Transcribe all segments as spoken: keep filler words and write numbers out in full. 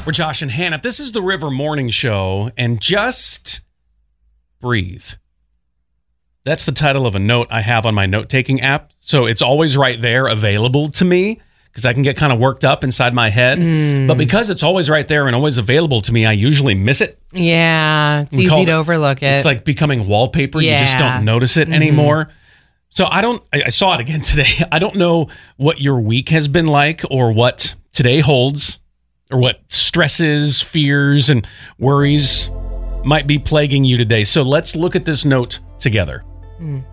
We're Josh and Hannah. This is the River Morning Show, and just breathe. That's the title of a note I have on my note-taking app. So it's always right there available to me because I can get kind of worked up inside my head. Mm. But because it's always right there and always available to me, I usually miss it. Yeah, it's we easy to it, overlook it. It's like becoming wallpaper. Yeah. You just don't notice it mm-hmm. anymore. So I don't, I, I saw it again today. I don't know what your week has been like or what today holds or what stresses, fears, and worries might be plaguing you today. So let's look at this note together. Mm.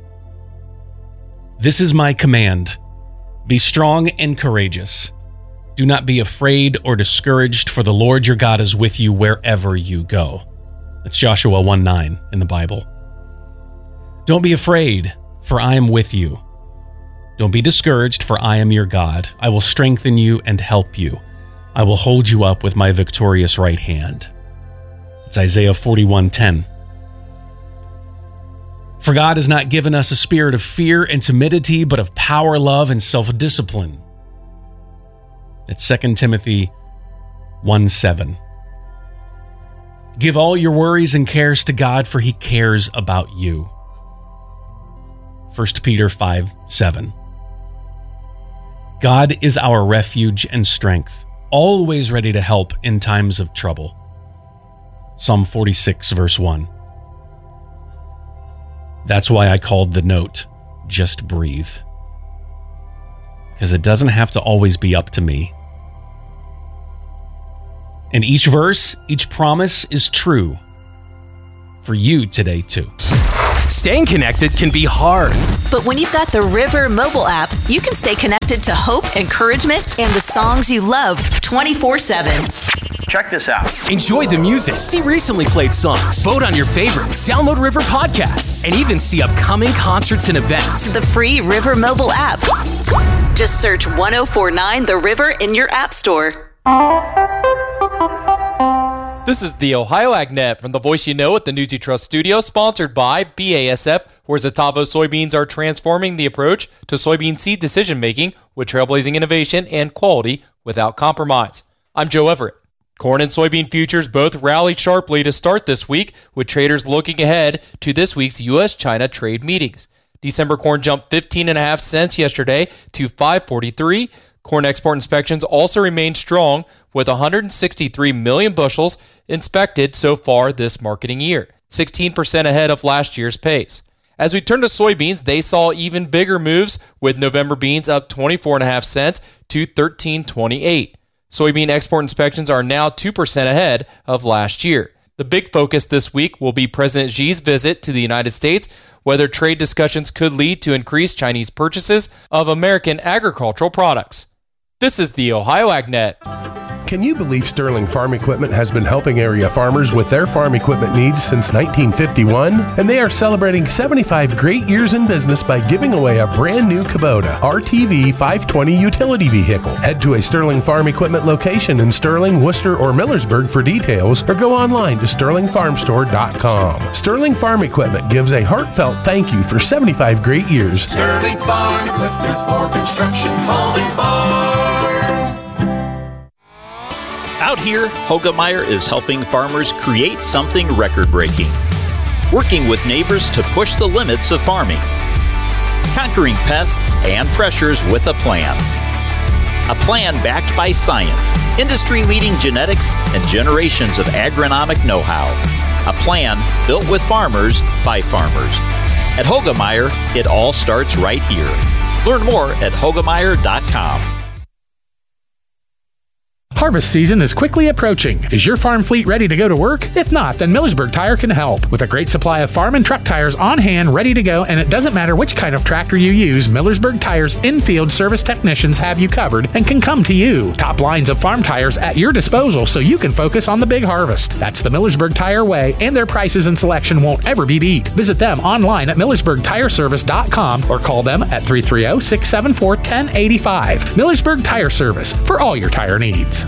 This is my command. Be strong and courageous. Do not be afraid or discouraged, for the Lord your God is with you wherever you go. That's Joshua one nine in the Bible. Don't be afraid, for I am with you. Don't be discouraged, for I am your God. I will strengthen you and help you. I will hold you up with my victorious right hand. It's Isaiah forty-one ten. For God has not given us a spirit of fear and timidity, but of power, love, and self-discipline. It's Second Timothy one seven. Give all your worries and cares to God, for he cares about you. First Peter five seven. God is our refuge and strength, always ready to help in times of trouble. Psalm forty-six verse one. That's why I called the note, Just Breathe. Because it doesn't have to always be up to me. And each verse, each promise is true for you today too. Staying connected can be hard. But when you've got the River mobile app, you can stay connected to hope, encouragement, and the songs you love twenty-four seven. Check this out. Enjoy the music, see recently played songs, vote on your favorites, download River podcasts, and even see upcoming concerts and events. The free River mobile app. Just search ten forty-nine The River in your app store. This is the Ohio AgNet from the Voice You Know at the News You Trust studio, sponsored by B A S F, where Zetavo soybeans are transforming the approach to soybean seed decision-making with trailblazing innovation and quality without compromise. I'm Joe Everett. Corn and soybean futures both rallied sharply to start this week, with traders looking ahead to this week's U S China trade meetings. December corn jumped fifteen point five cents yesterday to five forty-three. Corn export inspections also remained strong, with one hundred sixty-three million bushels inspected so far this marketing year, sixteen percent ahead of last year's pace. As we turn to soybeans, they saw even bigger moves, with November beans up twenty-four point five cents to thirteen twenty-eight. Soybean export inspections are now two percent ahead of last year. The big focus this week will be President Xi's visit to the United States, whether trade discussions could lead to increased Chinese purchases of American agricultural products. This is the Ohio AgNet. Can you believe Sterling Farm Equipment has been helping area farmers with their farm equipment needs since nineteen fifty-one? And they are celebrating seventy-five great years in business by giving away a brand new Kubota R T V five twenty utility vehicle. Head to a Sterling Farm Equipment location in Sterling, Worcester, or Millersburg for details, or go online to sterling farm store dot com. Sterling Farm Equipment gives a heartfelt thank you for seventy-five great years. Sterling Farm Equipment for construction, home, and farm. Out here, Hoegemeyer is helping farmers create something record-breaking, working with neighbors to push the limits of farming, conquering pests and pressures with a plan. A plan backed by science, industry-leading genetics, and generations of agronomic know-how. A plan built with farmers by farmers. At Hoegemeyer, it all starts right here. Learn more at hoegemeyer dot com. Harvest season is quickly approaching. Is your farm fleet ready to go to work? If not, then Millersburg Tire can help. With a great supply of farm and truck tires on hand, ready to go, and it doesn't matter which kind of tractor you use, Millersburg Tire's in-field service technicians have you covered and can come to you. Top lines of farm tires at your disposal so you can focus on the big harvest. That's the Millersburg Tire way, and their prices and selection won't ever be beat. Visit them online at millersburg tire service dot com or call them at three three zero, six seven four, one zero eight five. Millersburg Tire Service, for all your tire needs.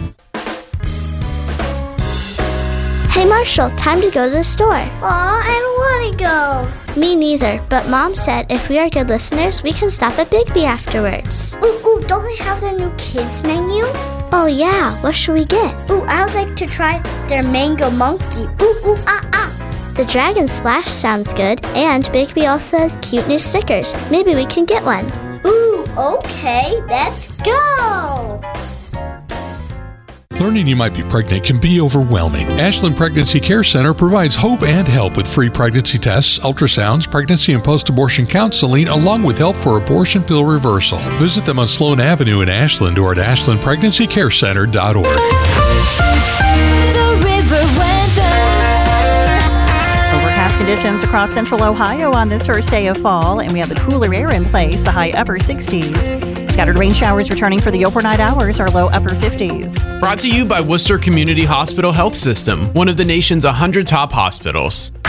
Hey Marshall, time to go to the store. Aw, I don't want to go. Me neither, but Mom said if we are good listeners, we can stop at Big B afterwards. Ooh, ooh, Ooh, don't they have their new kids menu? Oh yeah, what should we get? Ooh, I would like to try their mango monkey. Ooh, ooh, ah, ah. The Dragon Splash sounds good, and Bigby also has cute new stickers. Maybe we can get one. Ooh, okay, let's go! Learning you might be pregnant can be overwhelming. Ashland Pregnancy Care Center provides hope and help with free pregnancy tests, ultrasounds, pregnancy and post-abortion counseling, along with help for abortion pill reversal. Visit them on Sloan Avenue in Ashland or at ashland pregnancy care center dot org. The River Weather. Overcast conditions across central Ohio on this first day of fall, and we have the cooler air in place, the high upper sixties. Scattered rain showers returning for the overnight hours, our low upper fifties. Brought to you by Worcester Community Hospital Health System, one of the nation's one hundred top hospitals.